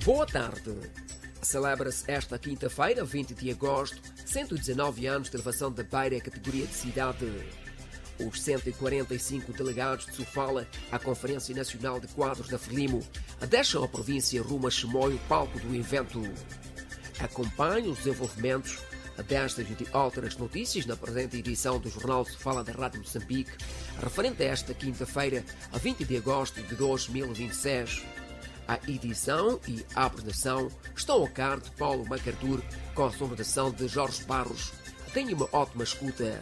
Boa tarde. Celebra-se esta quinta-feira, 20 de agosto, 119 anos de elevação da Beira à categoria de cidade. Os 145 delegados de Sofala à Conferência Nacional de Quadros da Frelimo deixam a província rumo a Chimoio, palco do evento. Acompanhe os desenvolvimentos destas e outras notícias na presente edição do Jornal Sofala da Rádio Moçambique, referente a esta quinta-feira, a 20 de agosto de 2026. A edição e a apresentação estão ao cargo de Paulo MacArthur, com a sonorização de Jorge Barros. Tenha uma ótima escuta.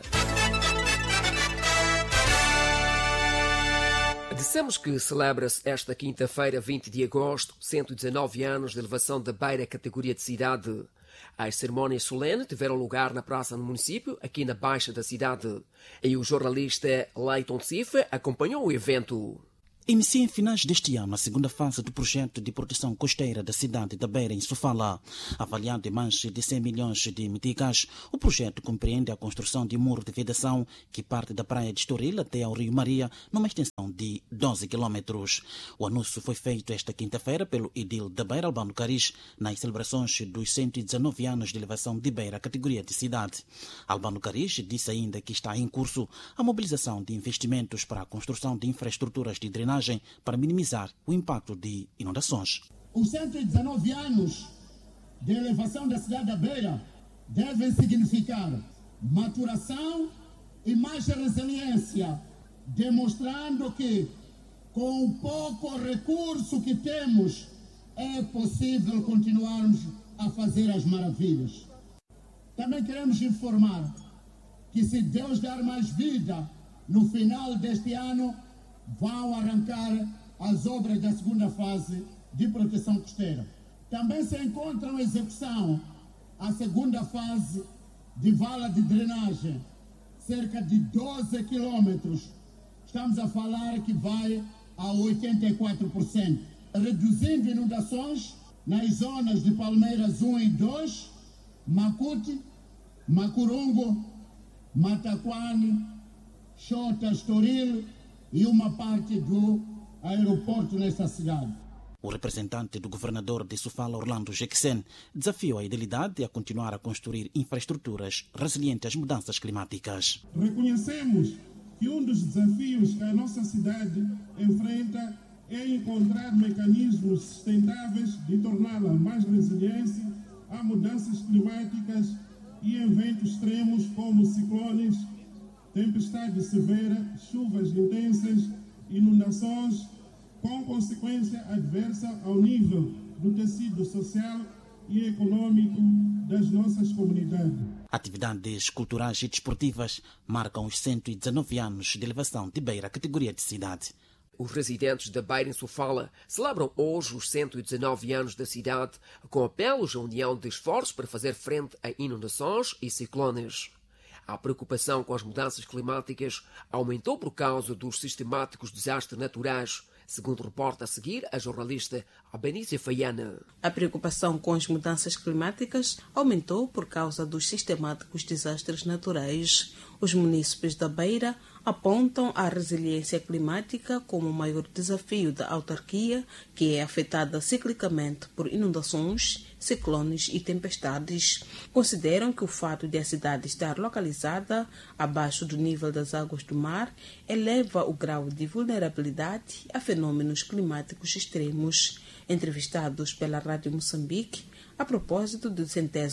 Dissemos que celebra-se esta quinta-feira, 20 de agosto, 119 anos de elevação da Beira à categoria de cidade. As cerimónias solenes tiveram lugar na praça do município, aqui na Baixa da cidade. E o jornalista Leiton Cifa acompanhou o evento. Inicia em finais deste ano a segunda fase do projeto de proteção costeira da cidade da Beira, em Sofala. Avaliado em mais de 100 milhões de meticais, o projeto compreende a construção de um muro de vedação que parte da praia de Estoril até ao Rio Maria, numa extensão de 12 quilômetros. O anúncio foi feito esta quinta-feira pelo edil da Beira, Albano Caris, nas celebrações dos 119 anos de elevação de Beira à categoria de cidade. Albano Caris disse ainda que está em curso a mobilização de investimentos para a construção de infraestruturas de drenagem para minimizar o impacto de inundações. Os 119 anos de elevação da cidade da Beira devem significar maturação e mais resiliência, demonstrando que, com o pouco recurso que temos, é possível continuarmos a fazer as maravilhas. Também queremos informar que, se Deus dar mais vida, no final deste ano, vão arrancar as obras da segunda fase de proteção costeira. Também se encontra em execução a segunda fase de vala de drenagem, cerca de 12 quilômetros. Estamos a falar que vai a 84%, reduzindo inundações nas zonas de Palmeiras 1 e 2, Macuti, Macurungo, Mataquane, Xota, Estoril e uma parte do aeroporto nesta cidade. O representante do governador de Sofala, Orlando Jequesen, desafiou a idilidade a continuar a construir infraestruturas resilientes às mudanças climáticas. Reconhecemos que um dos desafios que a nossa cidade enfrenta é encontrar mecanismos sustentáveis de torná-la mais resiliente a mudanças climáticas e eventos extremos como ciclones, tempestade severa, chuvas intensas, inundações, com consequência adversa ao nível do tecido social e econômico das nossas comunidades. Atividades culturais e desportivas marcam os 119 anos de elevação de Beira à categoria de cidade. Os residentes da Beira em Sofala celebram hoje os 119 anos da cidade, com apelos à união de esforços para fazer frente a inundações e ciclones. A preocupação com as mudanças climáticas aumentou por causa dos sistemáticos desastres naturais, segundo reporta a seguir a jornalista Albenícia Faiana. A preocupação com as mudanças climáticas aumentou por causa dos sistemáticos desastres naturais. Os munícipes da Beira apontam a resiliência climática como o maior desafio da autarquia, que é afetada ciclicamente por inundações, ciclones e tempestades. Consideram que o fato de a cidade estar localizada abaixo do nível das águas do mar eleva o grau de vulnerabilidade a fenômenos climáticos extremos. Entrevistados pela Rádio Moçambique, a propósito do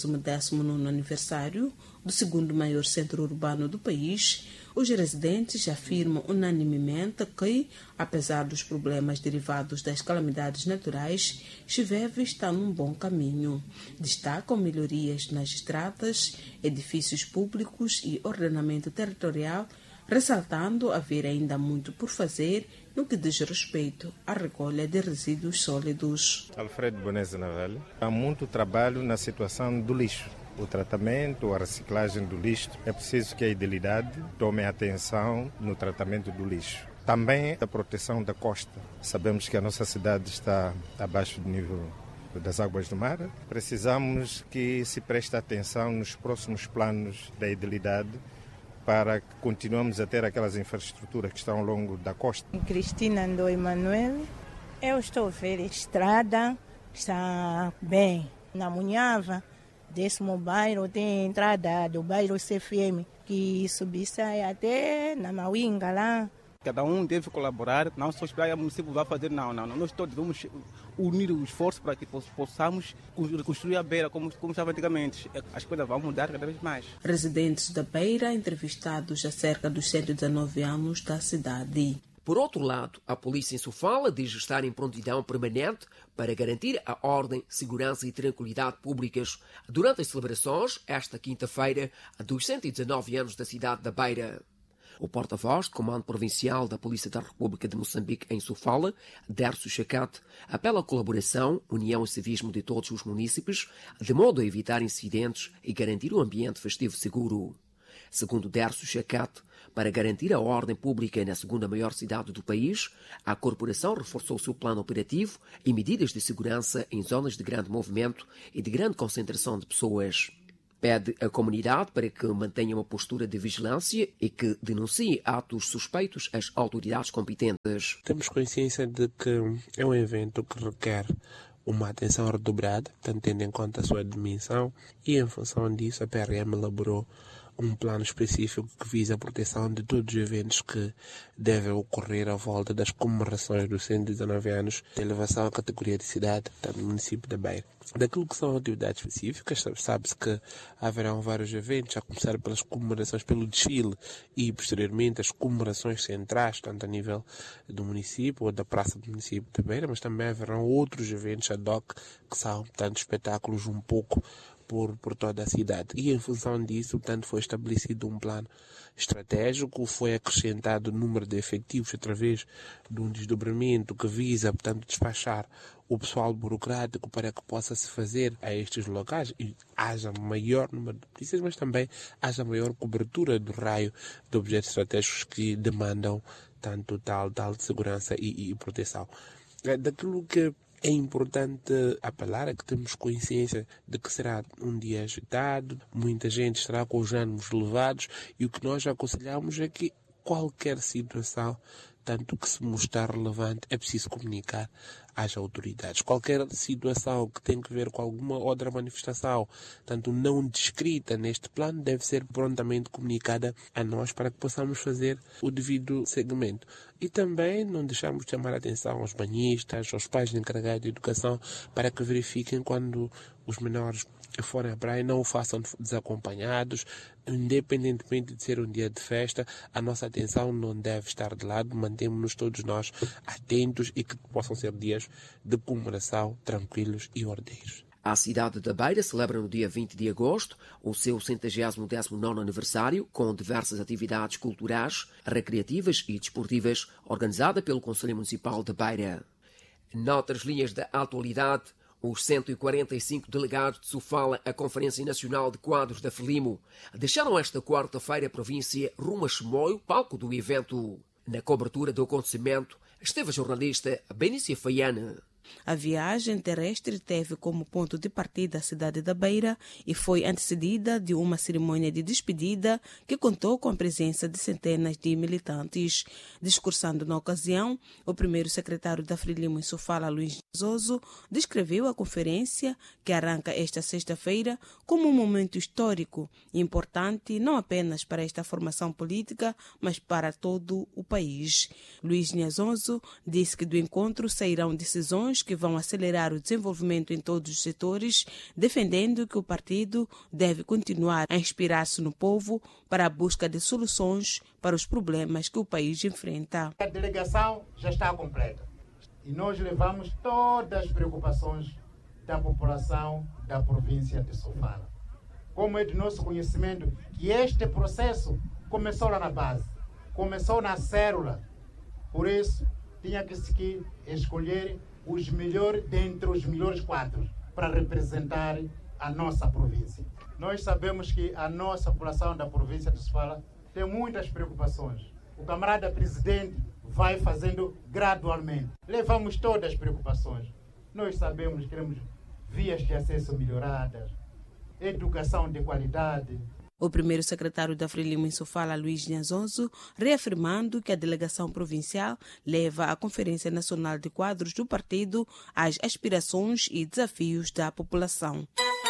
119º aniversário do segundo maior centro urbano do país, os residentes afirmam unanimemente que, apesar dos problemas derivados das calamidades naturais, Chiveve está num bom caminho. Destacam melhorias nas estradas, edifícios públicos e ordenamento territorial, ressaltando haver ainda muito por fazer no que diz respeito à recolha de resíduos sólidos. Alfredo Bonese Navel, há muito trabalho na situação do lixo. O tratamento, a reciclagem do lixo, é preciso que a idilidade tome atenção no tratamento do lixo. Também a proteção da costa. Sabemos que a nossa cidade está abaixo do nível das águas do mar. Precisamos que se preste atenção nos próximos planos da idilidade para que continuemos a ter aquelas infraestruturas que estão ao longo da costa. Cristina Andou Emanuel, eu estou a ver estrada, está bem. Na Munhava, 10º bairro, tem a entrada do bairro CFM, que subisse até na Mauinga lá. Cada um deve colaborar, não só esperar que o município vai fazer, não. Nós todos vamos unir o esforço para que possamos reconstruir a Beira como estava antigamente. As coisas vão mudar cada vez mais. Residentes da Beira entrevistados acerca dos 119 anos da cidade. Por outro lado, a polícia em Sofala diz estar em prontidão permanente para garantir a ordem, segurança e tranquilidade públicas durante as celebrações, esta quinta-feira, dos 119 anos da cidade da Beira. O porta-voz do Comando Provincial da Polícia da República de Moçambique em Sofala, Dércio Chacate, apela à colaboração, união e civismo de todos os munícipes, de modo a evitar incidentes e garantir um ambiente festivo seguro. Segundo Dércio Chacate, para garantir a ordem pública na segunda maior cidade do país, a corporação reforçou o seu plano operativo e medidas de segurança em zonas de grande movimento e de grande concentração de pessoas. Pede à comunidade para que mantenha uma postura de vigilância e que denuncie atos suspeitos às autoridades competentes. Temos consciência de que é um evento que requer uma atenção redobrada, tendo em conta a sua dimensão, e em função disso a PRM elaborou um plano específico que visa a proteção de todos os eventos que devem ocorrer à volta das comemorações dos 119 anos de elevação à categoria de cidade do município da Beira. Daquilo que são atividades específicas, sabe-se que haverão vários eventos, a começar pelas comemorações pelo desfile e posteriormente as comemorações centrais, tanto a nível do município ou da praça do município da Beira, mas também haverão outros eventos ad hoc que são, portanto, espetáculos um pouco por toda a cidade. E em função disso, portanto, foi estabelecido um plano estratégico, foi acrescentado o número de efetivos através de um desdobramento que visa, portanto, despachar o pessoal burocrático para que possa se fazer a estes locais e haja maior número de polícias, mas também haja maior cobertura do raio de objetos estratégicos que demandam tanto tal de segurança e proteção. Daquilo que é importante apelar a que temos consciência de que será um dia agitado, muita gente estará com os ânimos elevados e o que nós aconselhamos é que qualquer situação, tanto que se mostrar relevante, é preciso comunicar às autoridades. Qualquer situação que tenha que ver com alguma outra manifestação, tanto não descrita neste plano, deve ser prontamente comunicada a nós para que possamos fazer o devido seguimento. E também não deixamos de chamar a atenção aos banhistas, aos pais encarregados de educação, para que verifiquem quando os menores forem à praia, não o façam desacompanhados, independentemente de ser um dia de festa, a nossa atenção não deve estar de lado, mantemos-nos todos nós atentos e que possam ser dias de comemoração tranquilos e ordeiros. A cidade da Beira celebra no dia 20 de agosto o seu 119º aniversário com diversas atividades culturais, recreativas e desportivas organizada pelo Conselho Municipal da Beira. Noutras linhas da atualidade, os 145 delegados de Sofala à Conferência Nacional de Quadros da Frelimo deixaram esta quarta-feira a província rumo a Chimoio, palco do evento. Na cobertura do acontecimento esteve a jornalista Benícia Faiana. A viagem terrestre teve como ponto de partida a cidade da Beira e foi antecedida de uma cerimônia de despedida que contou com a presença de centenas de militantes. Discursando na ocasião, o primeiro secretário da Frelimo em Sofala, Luís Nhazoso, descreveu a conferência, que arranca esta sexta-feira, como um momento histórico e importante não apenas para esta formação política, mas para todo o país. Luís Nhazoso disse que do encontro sairão decisões que vão acelerar o desenvolvimento em todos os setores, defendendo que o partido deve continuar a inspirar-se no povo para a busca de soluções para os problemas que o país enfrenta. A delegação já está completa e nós levamos todas as preocupações da população da província de Sofala. Como é de nosso conhecimento que este processo começou lá na base, começou na célula, por isso tinha que se escolher os melhores dentre os melhores 4 para representar a nossa província. Nós sabemos que a nossa população da província de Sofala tem muitas preocupações. O camarada presidente vai fazendo gradualmente. Levamos todas as preocupações. Nós sabemos que queremos vias de acesso melhoradas, educação de qualidade, O primeiro secretário da Frelimo em Sofala, Luís Nhanzoso, reafirmando que a delegação provincial leva à Conferência Nacional de Quadros do partido as aspirações e desafios da população.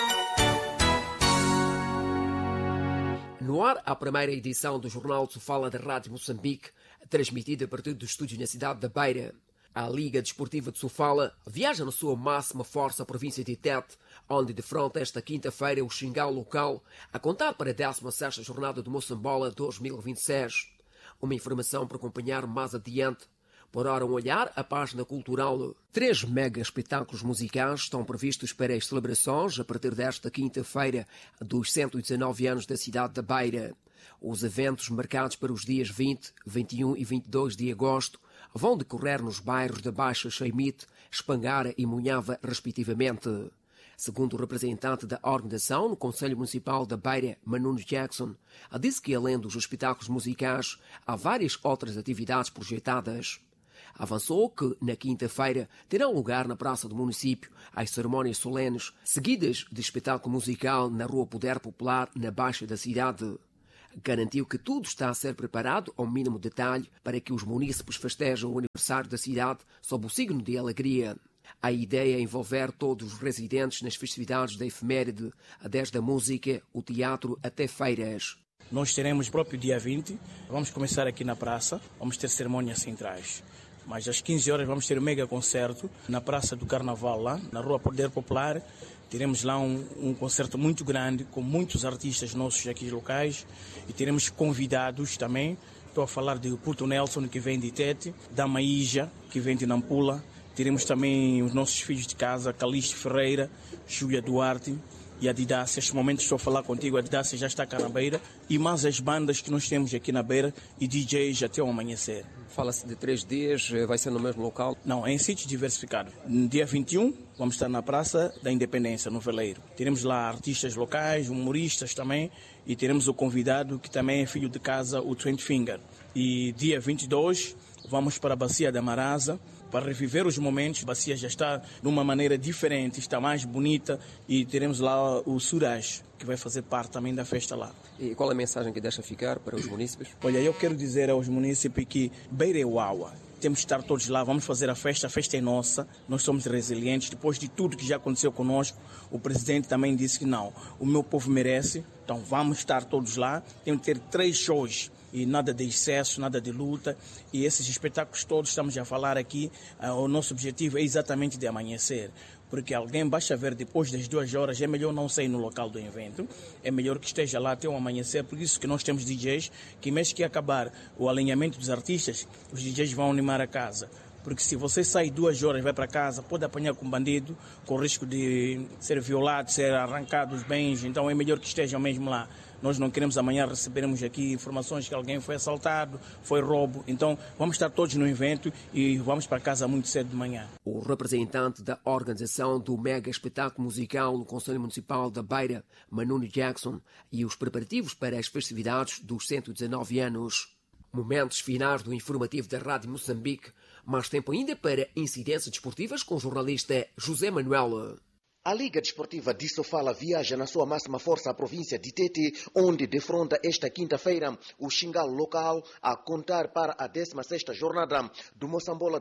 No ar, a primeira edição do Jornal de Sofala da Rádio Moçambique, transmitida a partir do estúdio na cidade da Beira. A Liga Desportiva de Sofala viaja na sua máxima força à província de Tete, onde defronta esta quinta-feira o Xingal local, a contar para a 16ª jornada do Moçambola 2026. Uma informação para acompanhar mais adiante. Por hora, um olhar à página cultural. 3 mega espetáculos musicais estão previstos para as celebrações a partir desta quinta-feira dos 119 anos da cidade da Beira. Os eventos marcados para os dias 20, 21 e 22 de agosto vão decorrer nos bairros da Baixa Cheimite, Espangara e Munhava, respectivamente. Segundo o representante da organização no Conselho Municipal da Beira, Manuno Jackson, disse que além dos espetáculos musicais, há várias outras atividades projetadas. Avançou que, na quinta-feira, terão lugar na Praça do Município as cerimónias solenes, seguidas de espetáculo musical na Rua Poder Popular, na Baixa da cidade. Garantiu que tudo está a ser preparado ao mínimo detalhe para que os munícipes festejam o aniversário da cidade sob o signo de alegria. A ideia é envolver todos os residentes nas festividades da efeméride, desde a música, o teatro até feiras. Nós teremos próprio dia 20, vamos começar aqui na praça, vamos ter cerimônias centrais. Mas às 15 horas vamos ter um mega concerto na Praça do Carnaval, lá na Rua Poder Popular. Teremos lá um concerto muito grande, com muitos artistas nossos aqui locais. E teremos convidados também. Estou a falar de Puto Nelson, que vem de Tete, da Maíja, que vem de Nampula. Teremos também os nossos filhos de casa, Calixto Ferreira, Júlia Duarte e a Didácia. Neste momento estou a falar contigo, a Didácia já está cá na Beira. E mais as bandas que nós temos aqui na Beira e DJs até o amanhecer. Fala-se de 3 dias, vai ser no mesmo local? Não, é em sítios diversificados. No dia 21, vamos estar na Praça da Independência, no Veleiro. Teremos lá artistas locais, humoristas também, e teremos o convidado que também é filho de casa, o 20 Finger. E dia 22, vamos para a Bacia da Marasa, para reviver os momentos. A bacia já está de uma maneira diferente, está mais bonita, e teremos lá o Suraj, que vai fazer parte também da festa lá. E qual é a mensagem que deixa ficar para os munícipes? Olha, eu quero dizer aos munícipes que Beira é Uaua. Temos que estar todos lá, vamos fazer a festa é nossa, nós somos resilientes. Depois de tudo que já aconteceu conosco, o presidente também disse que não, o meu povo merece, então vamos estar todos lá. Temos que ter 3 shows. E nada de excesso, nada de luta. E esses espetáculos todos estamos a falar aqui, o nosso objetivo é exatamente de amanhecer. Porque alguém basta ver depois das 2 horas, é melhor não sair no local do evento, é melhor que esteja lá até o amanhecer. Por isso que nós temos DJs, que mesmo que acabar o alinhamento dos artistas, os DJs vão animar a casa. Porque se você sai 2 horas e vai para casa, pode apanhar com bandido, com risco de ser violado, ser arrancado os bens, então é melhor que estejam mesmo lá. Nós não queremos amanhã recebermos aqui informações que alguém foi assaltado, foi roubo. Então vamos estar todos no evento e vamos para casa muito cedo de manhã. O representante da organização do mega espetáculo musical no Conselho Municipal da Beira, Manuno Jackson, e os preparativos para as festividades dos 119 anos. Momentos finais do informativo da Rádio Moçambique. Mais tempo ainda para incidências desportivas com o jornalista José Manuel. A Liga Desportiva de Sofala viaja na sua máxima força à província de Tete, onde defronta esta quinta-feira o Xingal local, a contar para a 16ª jornada do Moçambola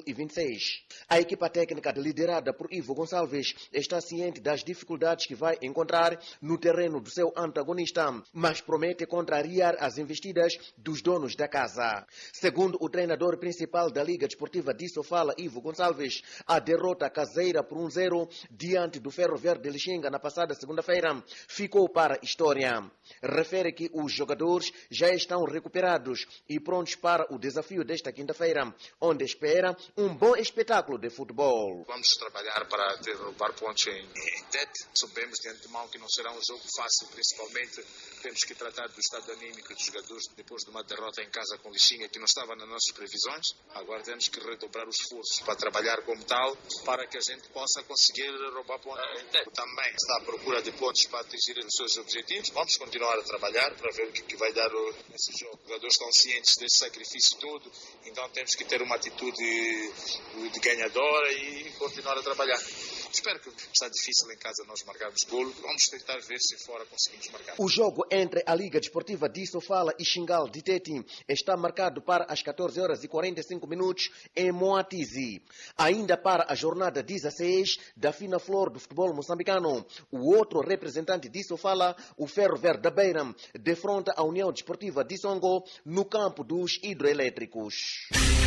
2026. A equipa técnica liderada por Ivo Gonçalves está ciente das dificuldades que vai encontrar no terreno do seu antagonista, mas promete contrariar as investidas dos donos da casa. Segundo o treinador principal da Liga Desportiva de Sofala, Ivo Gonçalves, a derrota caseira por 1-0 diante do Ferro Verde de Lixinga na passada segunda-feira ficou para a história. Refere que os jogadores já estão recuperados e prontos para o desafio desta quinta-feira, onde espera um bom espetáculo de futebol. Vamos trabalhar para roubar pontos em Tete. Sabemos de antemão que não será um jogo fácil, principalmente temos que tratar do estado anímico dos jogadores depois de uma derrota em casa com Lixinga, que não estava nas nossas previsões. Agora temos que redobrar os esforços para trabalhar como tal, para que a gente possa conseguir roubar pontos em Tete. Também está à procura de pontos para atingir os seus objetivos. Vamos continuar a trabalhar para ver o que vai dar esse jogo. Os jogadores estão cientes desse sacrifício todo, então temos que ter uma atitude de ganhadora e continuar a trabalhar. Espero que está difícil em casa nós marcarmos golo. Vamos tentar ver se fora conseguimos marcar. O jogo entre a Liga Desportiva de Sofala e Xingal de Tete está marcado para as 14h45 em Moatizi. Ainda para a jornada 16 da Fina Flor do futebol moçambicano, o outro representante de Sofala, o Ferro Verde da Beira, defronta a União Desportiva de Songo no campo dos hidroelétricos.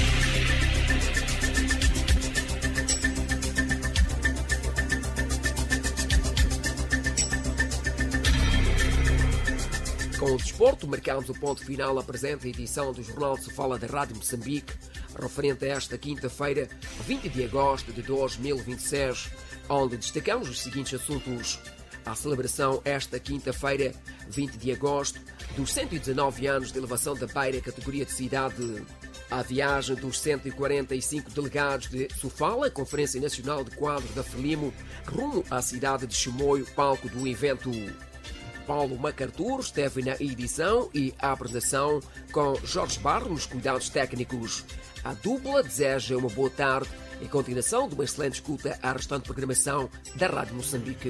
Com o desporto, marcamos o ponto final à presente edição do Jornal de Sofala da Rádio Moçambique, referente a esta quinta-feira, 20 de agosto de 2026, onde destacamos os seguintes assuntos. A celebração esta quinta-feira, 20 de agosto, dos 119 anos de elevação da Beira categoria de cidade. A viagem dos 145 delegados de Sofala, Conferência Nacional de Quadro da Frelimo, rumo à cidade de Chimoio, palco do evento. Paulo MacArthur esteve na edição e a apresentação com Jorge Barro nos cuidados técnicos. A dupla deseja uma boa tarde e continuação de uma excelente escuta à restante programação da Rádio Moçambique.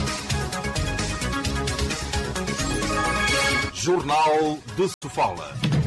Jornal de Sofala.